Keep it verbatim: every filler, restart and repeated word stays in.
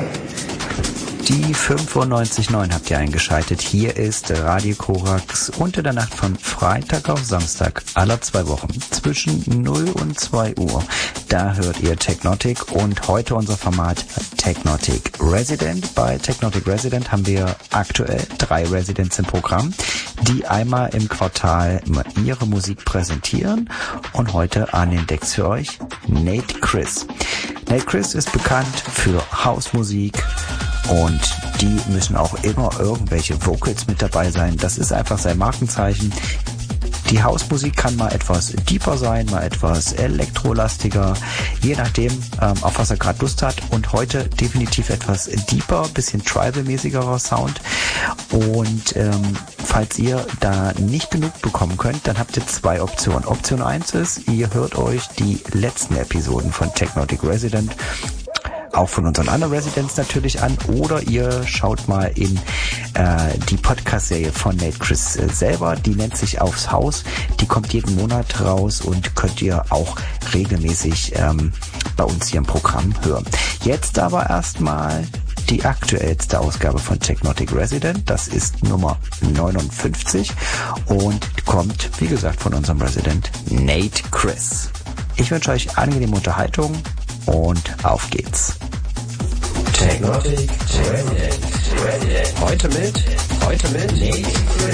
Die fünfundneunzig Komma neun habt ihr eingeschaltet. Hier ist Radio Korax unter der Nacht von Freitag auf Samstag aller zwei Wochen zwischen null und zwei Uhr. Da hört ihr Technotic und heute unser Format Technotic Resident. Bei Technotic Resident haben wir aktuell drei Residents im Programm, die einmal im Quartal ihre Musik präsentieren. Und heute an den Decks für euch Nate Chris. Nate Chris ist bekannt für Hausmusik. Und die müssen auch immer irgendwelche Vocals mit dabei sein. Das ist einfach sein Markenzeichen. Die Hausmusik kann mal etwas deeper sein, mal etwas elektrolastiger, je nachdem, ähm, auf was er gerade Lust hat. Und heute definitiv etwas deeper, bisschen tribal-mäßigerer Sound. Und ähm, falls ihr da nicht genug bekommen könnt, dann habt ihr zwei Optionen. Option eins ist, ihr hört euch die letzten Episoden von Technotic Resident auch von unseren anderen Residents natürlich an, oder ihr schaut mal in äh, die Podcast-Serie von Nate Chris äh, selber, die nennt sich Aufs Haus, die kommt jeden Monat raus und könnt ihr auch regelmäßig ähm, bei uns hier im Programm hören. Jetzt aber erstmal die aktuellste Ausgabe von Technotic Resident, das ist Nummer neunundfünfzig und kommt, wie gesagt, von unserem Resident Nate Chris. Ich wünsche euch angenehme Unterhaltung und auf geht's. Technotic Resident. Heute mit, heute mit Nate Chris.